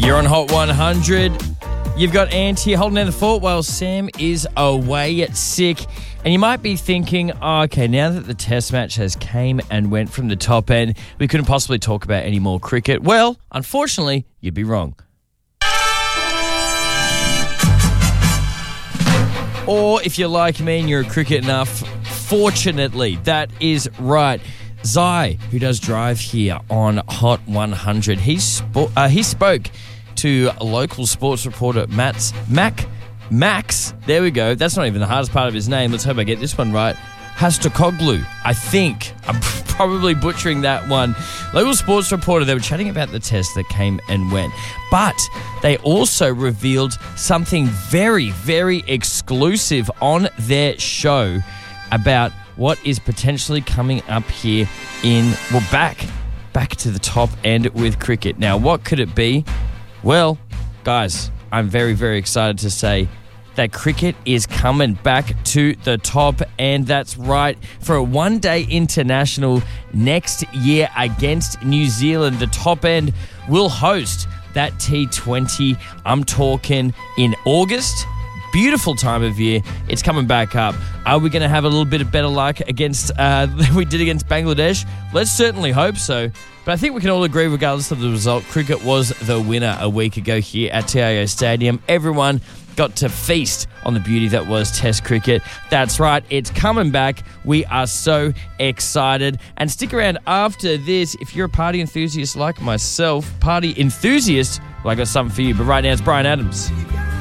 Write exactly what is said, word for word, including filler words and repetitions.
You're on Hot one hundred. You've got Ant here holding down the fort while Sam is away at sick. And you might be thinking, oh, okay, now that the test match has came and went from the top end, we couldn't possibly talk about any more cricket. Well, unfortunately, you'd be wrong. Or if you're like me and you're a cricket enough, fortunately, that is right. Zai, who does drive here on Hot one hundred, he, spo- uh, he spoke to a local sports reporter, Matt's, Mac, Max, there we go. That's not even the hardest part of his name. Let's hope I get this one right. Hastokoglu, I think. I'm probably butchering that one. Local sports reporter, they were chatting about the test that came and went. But they also revealed something very, very exclusive on their show about what is potentially coming up here in, well, back, back to the top end with cricket. Now, what could it be? Well, guys, I'm very, very excited to say that cricket is coming back to the top, and that's right. For a one-day international next year against New Zealand, the top end will host that T twenty. I'm talking in August. Beautiful time of year. It's coming back up. Are we going to have a little bit of better luck against uh, than we did against Bangladesh? Let's certainly hope so. But I think we can all agree, regardless of the result, cricket was the winner a week ago here at T I O Stadium. Everyone got to feast on the beauty that was Test cricket. That's right, it's coming back. We are so excited. And stick around after this if you're a party enthusiast like myself. Party enthusiast, well, I got something for you. But right now, it's Brian Adams.